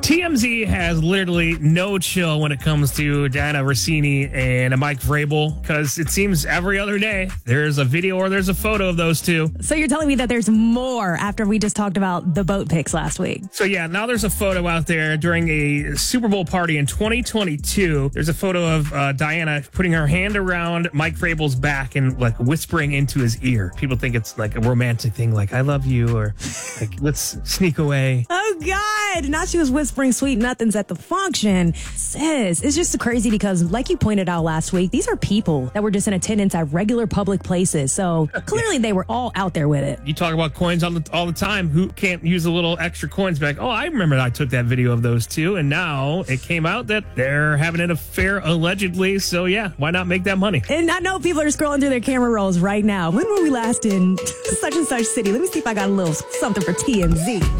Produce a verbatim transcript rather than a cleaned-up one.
T M Z has literally no chill when it comes to Diana Rossini and Mike Vrabel, because it seems every other day there's a video or there's a photo of those two. So you're telling me that there's more after we just talked about the boat pics last week? So yeah, now there's a photo out there during a Super Bowl party in twenty twenty-two. There's a photo of uh, Diana putting her hand around Mike Vrabel's back and like whispering into his ear. People think it's like a romantic thing, like "I love you" or like "let's sneak away." Oh God! Now she was whispering sweet nothings at the function. Sis, it's just crazy because, like you pointed out last week, these are people that were just in attendance at regular public places. So clearly they were all out there with it. You talk about coins all the, all the time. Who can't use a little extra coins back? Oh, I remember I took that video of those two, and now it came out that they're having an affair allegedly. So yeah, why not make that money? And I know people are scrolling through their camera rolls right now. When were we last in such and such city? Let me see if I got a little something for T M Z.